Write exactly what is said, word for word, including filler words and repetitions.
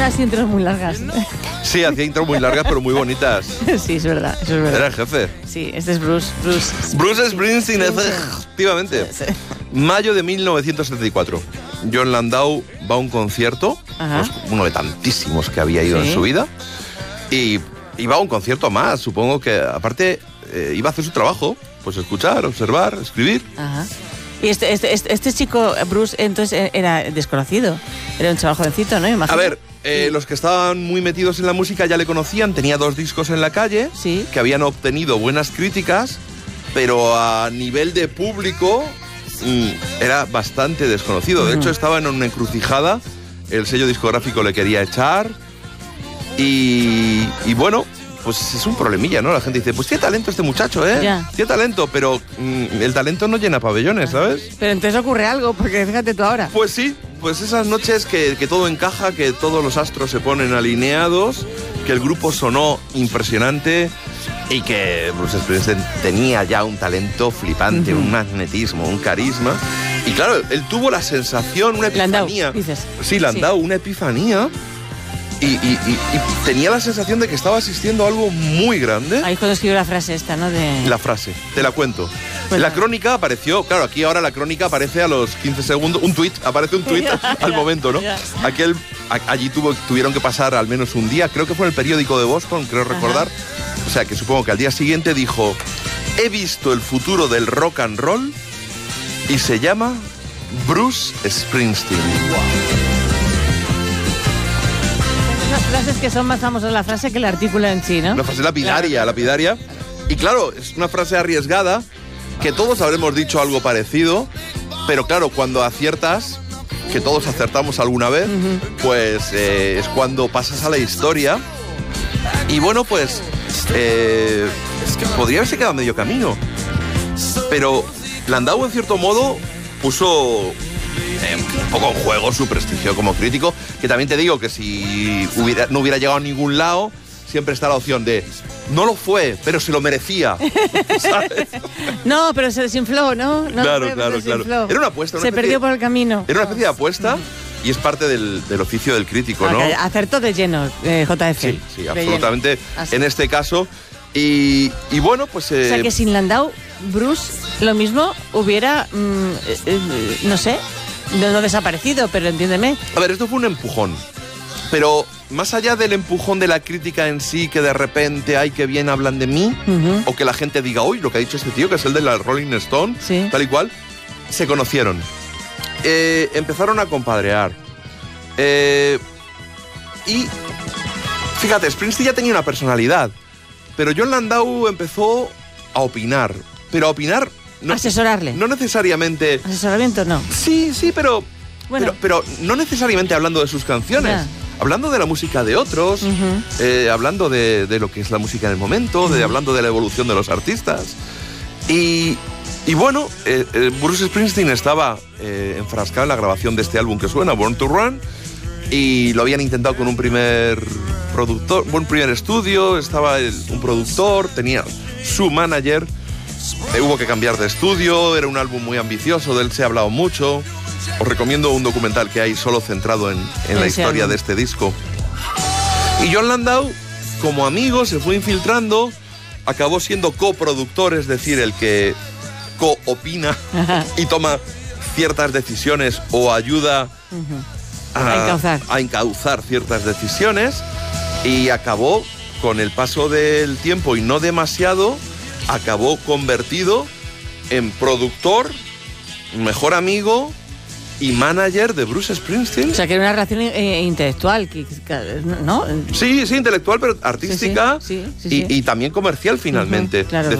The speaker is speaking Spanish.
las intros muy largas. Sí, hacía intros muy largas, pero muy bonitas. Sí, es verdad, eso es verdad. Era el jefe. Sí, este es Bruce. Bruce, Bruce Springsteen, efectivamente. Sí. Mayo de mil novecientos setenta y cuatro. John Landau va a un concierto, pues, uno de tantísimos que había ido sí. en su vida, y iba a un concierto más, supongo que aparte eh, iba a hacer su trabajo, pues escuchar, observar, escribir. Ajá. Y este, este, este, este chico, Bruce, entonces era desconocido, era un chaval jovencito, ¿no? Imagino. A ver, eh, sí. los que estaban muy metidos en la música ya le conocían, tenía dos discos en la calle, sí. que habían obtenido buenas críticas, pero a nivel de público mm, era bastante desconocido. De uh-huh. hecho, estaba en una encrucijada, el sello discográfico le quería echar y, y bueno, pues es un problemilla, ¿no? La gente dice, pues tiene talento este muchacho, ¿eh? Ya. Tiene talento, pero mm, el talento no llena pabellones, ¿sabes? Pero entonces ocurre algo, porque fíjate tú ahora. Pues sí, pues esas noches que, que todo encaja, que todos los astros se ponen alineados, que el grupo sonó impresionante y que Bruce Springsteen tenía ya un talento flipante, uh-huh. un magnetismo, un carisma. Y claro, él tuvo la sensación, una epifanía. Landau, dices. Sí, Landau, sí. una epifanía. Y, y, y, y tenía la sensación de que estaba asistiendo a algo muy grande. Ahí cuando escribió la frase esta, ¿no? De... La frase, te la cuento. Pues la no. crónica apareció, claro, aquí ahora la crónica aparece a los quince segundos, un tuit, aparece un tuit al momento, ¿no? Aquel, a, allí tuvo, tuvieron que pasar al menos un día, creo que fue en el periódico de Boston, creo recordar. Ajá. O sea, que supongo que al día siguiente dijo, he visto el futuro del rock and roll y se llama Bruce Springsteen. Wow. Las frases que son más famosas la frase que el artículo en sí, ¿no? Una frase lapidaria, claro. lapidaria. Y claro, es una frase arriesgada, que todos habremos dicho algo parecido, pero claro, cuando aciertas, que todos acertamos alguna vez, uh-huh. pues eh, es cuando pasas a la historia. Y bueno, pues eh, podría haberse quedado a medio camino. Pero Landau, en cierto modo, puso... Eh, un poco en juego su prestigio como crítico, que también te digo que si hubiera, no hubiera llegado a ningún lado, siempre está la opción de no lo fue, pero se lo merecía, ¿sabes? No, pero se desinfló, ¿no? no claro, fue, claro, claro. Era una apuesta. Una se especie, perdió por el camino. Era una especie de apuesta y es parte del, del oficio del crítico, ¿no? Okay, acertó de lleno, eh, J F. Sí, sí, absolutamente, en este caso. Y, y bueno, pues... Eh, o sea, que sin Landau, Bruce, lo mismo, hubiera, mmm, eh, eh, no sé... No, no desaparecido, pero entiéndeme. A ver, esto fue un empujón. Pero más allá del empujón de la crítica en sí, que de repente, ay, que bien hablan de mí, uh-huh. o que la gente diga, uy, lo que ha dicho este tío, que es el de la Rolling Stone, sí. tal y cual, se conocieron. Eh, empezaron a compadrear. Eh, y, fíjate, Springsteen ya tenía una personalidad, pero John Landau empezó a opinar. Pero a opinar... No, asesorarle. No necesariamente... ¿Asesoramiento no? Sí, sí, pero, bueno. pero... Pero no necesariamente hablando de sus canciones. Yeah. Hablando de la música de otros, uh-huh. eh, hablando de, de lo que es la música en el momento, uh-huh. de, hablando de la evolución de los artistas. Y, y bueno, eh, eh, Bruce Springsteen estaba eh, enfrascado en la grabación de este álbum que suena, Born to Run, y lo habían intentado con un primer productor, un primer estudio, estaba el, un productor, tenía su manager... Eh, hubo que cambiar de estudio, era un álbum muy ambicioso, de él se ha hablado mucho. Os recomiendo un documental que hay solo centrado en, en la historia álbum. de este disco. Y John Landau, como amigo, se fue infiltrando, acabó siendo coproductor, es decir, el que co-opina y toma ciertas decisiones o ayuda uh-huh. a, a, encauzar. a encauzar ciertas decisiones, y acabó, con el paso del tiempo y no demasiado, acabó convertido en productor, mejor amigo y manager de Bruce Springsteen. O sea, que era una relación eh, intelectual, ¿no? Sí, sí, intelectual, pero artística, sí, sí, sí, sí, y, sí. y también comercial finalmente. Uh-huh, claro.